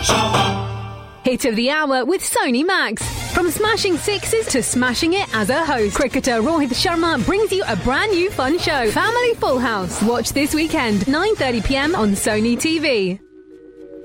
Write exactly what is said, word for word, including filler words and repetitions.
Hit of the hour with Sony Max. From smashing sixes to smashing it as a host, cricketer Rohit Sharma brings you a brand new fun show, Family Full House. Watch this weekend, nine thirty p m on Sony T V.